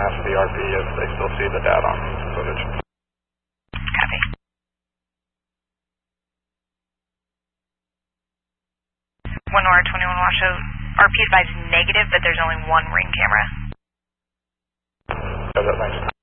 ask the RP if they still see the data on footage. Copy. 1R21 Washoe, RP advised negative, but there's only one ring camera. Yeah, that makes sense.